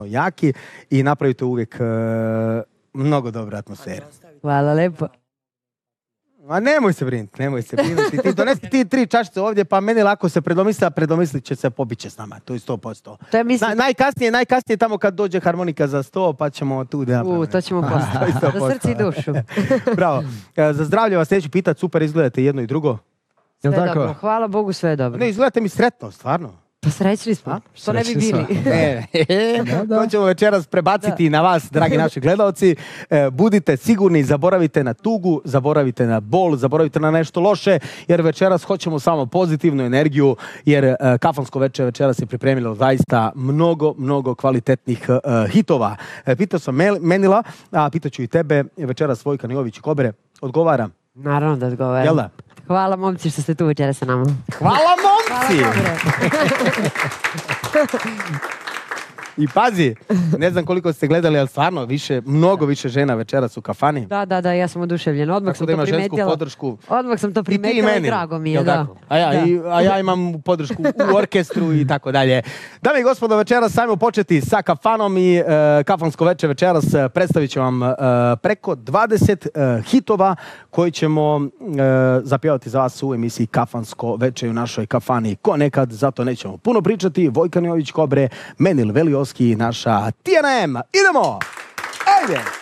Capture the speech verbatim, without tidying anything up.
jaki i napravite uvijek uh, mnogo dobra atmosfera. Hvala lepo. A nemoj se brinuti, nemoj se brinuti. Ti donesi ti tri čašice ovdje, pa meni lako se predomisli, a predomislit će se, pobit će s nama. To je sto posto. To je mislim... Na, najkasnije, najkasnije tamo kad dođe harmonika za sto, pa ćemo tu da napravimo. U, to ćemo postaviti. Za srce i dušu. Bravo. Za zdravlje vas neću pitati, super izgledate jedno i drugo. Sve dobro, hvala Bogu, sve je dobro. Ne, izgledate mi sretno, stvarno. Pa srećni smo, što ne bi bili. E, to ćemo večeras prebaciti na vas, dragi naši gledalci. Budite sigurni, zaboravite na tugu, zaboravite na bol, zaboravite na nešto loše, jer večeras hoćemo samo pozitivnu energiju, jer Kafansko veče večeras je pripremilo zaista mnogo, mnogo kvalitetnih hitova. Pitao sam Menila, a pitaću i tebe, večeras Vojkan Jović i Kobere, odgovara? Naravno da odgovaram. Jel da? Hvala momci što ste tu večera sa nama. Hvala momci! I pazi, ne znam koliko ste gledali, ali stvarno više, mnogo više žena večeras u kafani. Da, da, da, ja sam oduševljena. Odmah sam da to primetila. Podršku. Odmah sam to primetila i, i drago mi je, da. A ja, da. I, a ja imam podršku u orkestru i tako dalje. Dame i gospodo, večeras sajmo početi sa kafanom i uh, Kafansko veče večeras predstavit ću vam uh, preko dvadeset uh, hitova koji ćemo uh, zapjevati za vas u emisiji Kafansko veče u našoj kafani. Ko nekad, zato nećemo puno pričati. Vojkan Jović Kobre, Menil Velioski, naša T N M. Idemo! Ajde!